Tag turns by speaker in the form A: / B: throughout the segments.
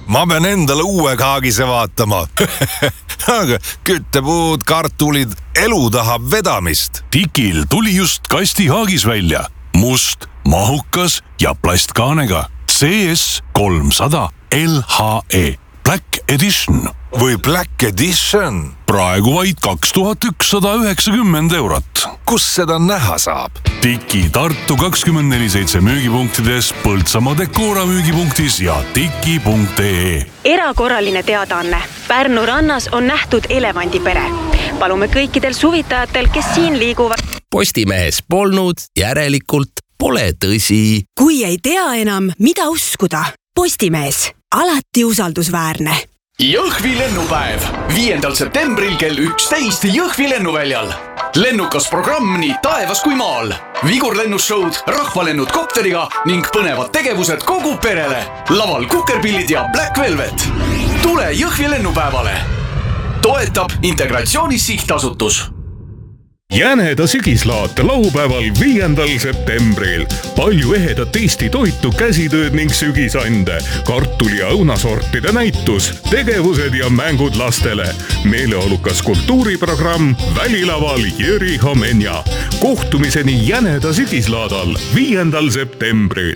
A: ma pean endale uue kaagise vaatama. Aga küttepuud, kartulid, elu tahab vedamist.
B: Tikil tuli just kastihaagis välja. Must, mahukas ja plastkaanega. CS 300 LHE Black Edition.
A: Või Black Edition.
B: Praegu vaid 2190 eurot.
A: Kus seda näha saab?
B: Tiki Tartu 24/7 müügipunktides, Põltsamaa Decora müügipunktis ja tiki.ee.
C: Erakorraline teadaanne. Pärnu rannas on nähtud elevandipere. Palume kõikidel suvitajatel, kes siin liiguvad.
D: Postimehes polnud, järelikult pole tõsi.
E: Kui ei tea enam, mida uskuda, Postimees, alati usaldusväärne.
F: Jõhvi lennupäev 5. septembril kell 11 Jõhvi lennuväljal. Lennukas programm nii taevas kui maal. Vigurlennusshowd, rahvalennud kopteriga ning põnevad tegevused kogu perele. Laval Kukerpillid ja Black Velvet. Tule Jõhvi lennupäevale. Toetab Integratsioonis Sihtasutus.
G: Jäneda sügislaat laupäeval 5. septembril. Palju ehedat Eesti toitu, käsitööd ning sügisande, kartuli- ja õunasortide näitus, tegevused ja mängud lastele. Meeleolukas kultuuriprogramm Välilaval Jüri Homenja. Kohtumiseni Jäneda sügislaadal 5. septembril.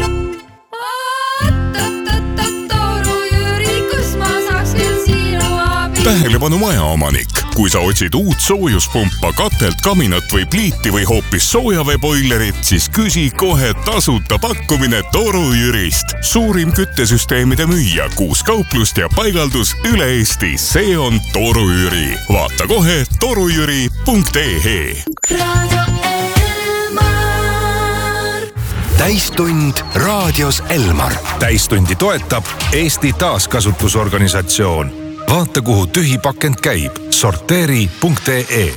H: Tähelepanu majaomanik. Kui sa otsid uut soojuspumpa, katelt, kaminat või pliiti või hoopis soojaveeboilerit, siis küsi kohe tasuta pakkumine Toru Jürist. Suurim küttesüsteemide müüja, 6 kauplust ja paigaldus üle Eesti. See on Toru Jüri. Vaata kohe torujüri.ee.
A: Täistund raadios Elmar. Täistundi toetab Eesti Taaskasutusorganisatsioon. Vaata, kuhu tühi pakend käib. Sorteeri.ee.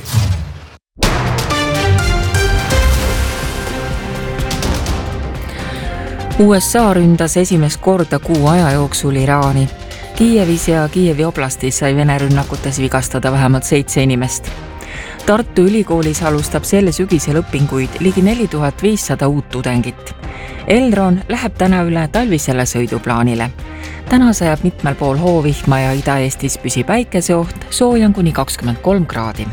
I: USA ründas esimest korda kuu aja jooksul Iraani. Kiievis ja Kiievi oblastis sai Vene rünnakutes vigastada vähemalt 7 inimest. Tartu Ülikoolis alustab selle sügisel õpinguid ligi 4500 uut tudengit. Elron läheb täna üle talvisele sõiduplaanile. Täna sajab mitmel pool hoovihma ja Ida-Eestis püsib päikeseoht, sooja on kuni 23 kraadi.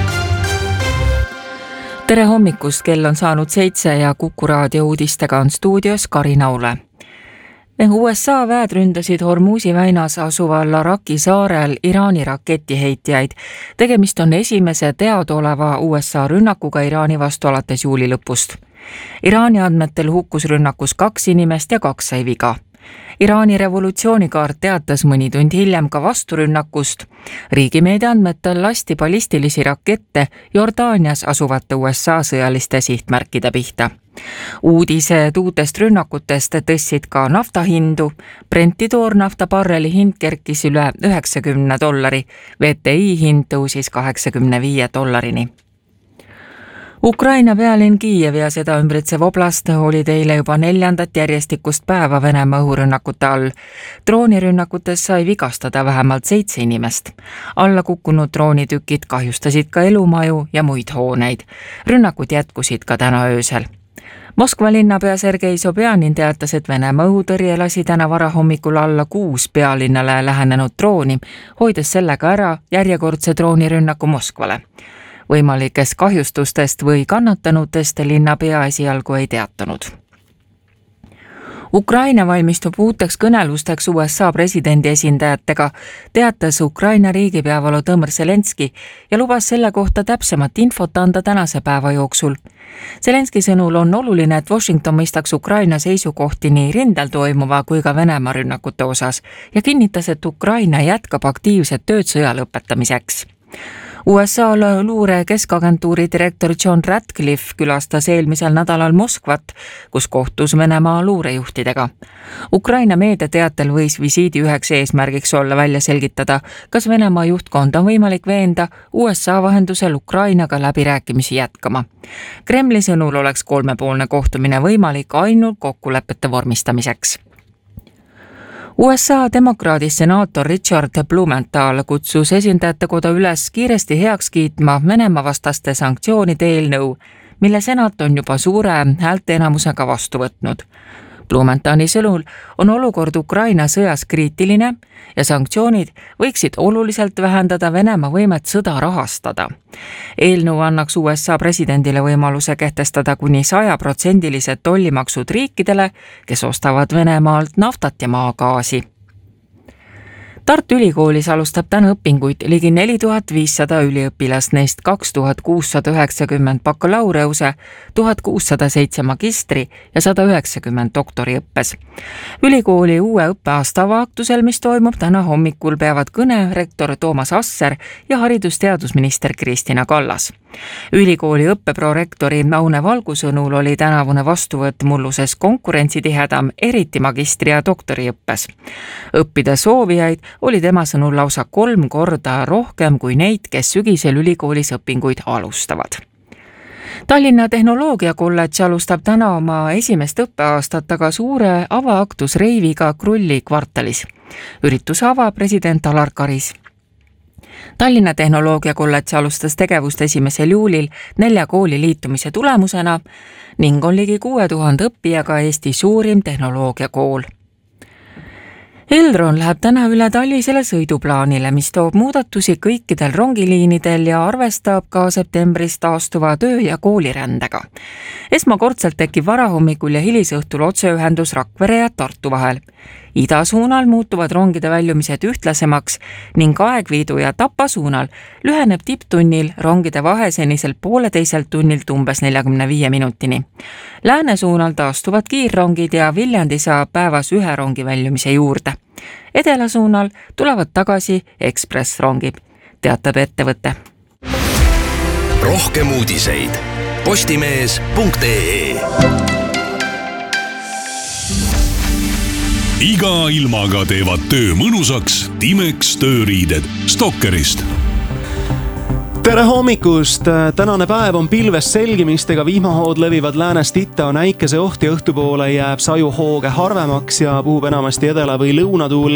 I: Tere hommikust, kell on saanud 7 ja Kuku raadio uudistega on stuudios Karin Aule. USA väed ründasid Hormuzi väinas asuval Araki saarel Iraani raketiheitjaid. Tegemist on esimese teadaoleva USA rünnakuga Iraani vastu alates juuli lõpust. Iraani andmetel hukkus rünnakus 2 inimest ja 2 sai viga. Iraani revolutsioonikaart teatas mõni tund hiljem ka vasturünnakust. Riigimeedia andmetel lasti ballistilisi rakette Jordaanias asuvate USA sõjaliste sihtmärkide pihta. Uudised uutest rünnakutest tõstsid ka naftahindu. Brenti toornafta barreli hind kerkis üle $90, VTI hind tõusis $85. Ukraina pealinn Kiiev ja seda ümbritsev oblast oli teile juba 4. järjestikust päeva Venemaa õhurünnakute all. Droonirünnakutes sai vigastada vähemalt 7 inimest. Alla kukkunud droonitükid kahjustasid ka elumaju ja muid hooneid. Rünnakud jätkusid ka täna öösel. Moskva linnapea Sergei Sobjanin teatas, et Venemaa õhutõrje lasi täna varahommikul alla 6 pealinnale lähenenud drooni, hoides sellega ära järjekordse droonirünnaku Moskvale. Võimalikest kahjustustest või kannatanutest linnapea esialgu ei teatanud. Ukraina valmistub uuteks kõnelusteks USA presidendi esindajatega, teatas Ukraina riigipea Volodõmõr Zelenski ja lubas selle kohta täpsemat infot anda tänase päeva jooksul. Zelenski sõnul on oluline, et Washington mõistaks Ukraina seisukohti nii rindel toimuva kui ka Venemaa rünnakute osas ja kinnitas, et Ukraina jätkab aktiivset tööd sõja lõpetamiseks. USA luure keskagentuuri direktor John Ratcliffe külastas eelmisel nädalal Moskvat, kus kohtus Venemaa luurejuhtidega. Ukraina meedia teatel võis visiidi üheks eesmärgiks olla välja selgitada, kas Venemaa juhtkond on võimalik veenda USA vahendusel Ukrainaga läbirääkimisi jätkama. Kremli sõnul oleks 3-poolne kohtumine võimalik ainult kokkulepete vormistamiseks. USA demokraadist senaator Richard Blumenthal kutsus esindajatekoda üles kiiresti heaks kiitma Venemaa vastaste sanktsioonide eelnõu, mille senat on juba suure häälteenamusega vastu võtnud. Blumenthal'i sõnul on olukord Ukraina sõjas kriitiline ja sanktsioonid võiksid oluliselt vähendada Venemaa võimet sõda rahastada. Eelnõu annaks USA presidendile võimaluse kehtestada kuni 100% tollimaksud riikidele, kes ostavad Venemaalt naftat ja maagaasi. Tartu Ülikoolis alustab täna õpinguid ligi 4500 üliõpilast, neist 2690 bakalaureuse, 1607 magistri ja 190 doktoriõppes. Ülikooli uue õppeaasta avaaktusel, mis toimub täna hommikul, peavad kõne rektor Toomas Asser ja haridusteadusminister Kristina Kallas. Ülikooli õppeprorektori Aune Valgu sõnul oli tänavune vastuvõtt mulluses konkurentsitihedam, eriti magistri- ja doktoriõppes. Õppida soovijaid oli tema sõnul lausa 3 korda rohkem kui neid, kes sügisel ülikoolis õpinguid alustavad. Tallinna Tehnoloogiakolledž alustab täna oma esimest õppeaastat aga suure avaaktusreiviga Krulli kvartalis. Üritus avab president Alar Karis. Tallinna Tehnoloogiakolledž alustas tegevust 1. juulil 4 kooli liitumise tulemusena ning on ligi 6000 õppijaga Eesti suurim tehnoloogiakool. Elron läheb täna üle talvisele sõiduplaanile, mis toob muudatusi kõikidel rongiliinidel ja arvestab ka septembris taastuva töö- ja koolirändega. Esmakordselt tekib varahommikul ja hilisõhtul otseühendus Rakvere ja Tartu vahel. Idasuunal muutuvad rongide väljumised ühtlasemaks ning Aegviidu ja Tapa suunal lüheneb tipptunnil rongide vahe seniselt 1,5 tunnilt umbes 45 minutini. Lääne suunal taastuvad kiirrongid ja Viljandi saab päevas 1 rongi väljumise juurde. Edela suunal tulevad tagasi ekspressrongid, teatab ettevõte.
D: Rohkem uudiseid postimees.ee.
B: Iga ilmaga teevad töö mõnusaks Timex tööriided Stokkerist.
J: Tere hommikust! Tänane päev on pilves selgimistega, vihmahood levivad läänest itta, on äikese oht ja õhtupoole jääb sajuhooge harvemaks ja puhub enamasti edela- või lõunatuul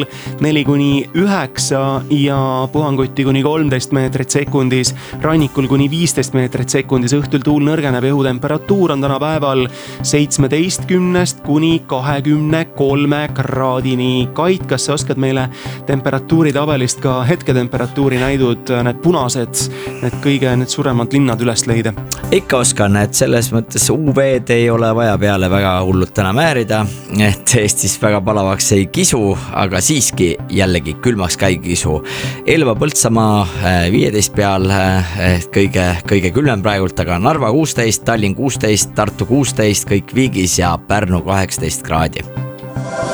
J: 4-9 ja puhanguti kuni 13 meetrit sekundis, rannikul kuni 15 meetrit sekundis, õhtul tuul nõrgeneb ja õhutemperatuur on täna päeval 17 kuni 23 kraadini. Kait, kas sa oskad meile temperatuuritabelist ka hetketemperatuuri näidud, need punased, need suuremad linnad üles leida?
K: Ikka oskan, et selles mõttes UV-d ei ole vaja peale väga hullult täna määrida, et Eestis väga palavaks ei kisu, aga siiski jällegi külmaks ka ei kisu. Elva Põltsamaa 15 peal kõige külmem praegult, aga Narva 16, Tallinn 16, Tartu 16, kõik Viigis ja Pärnu 18 kraadi.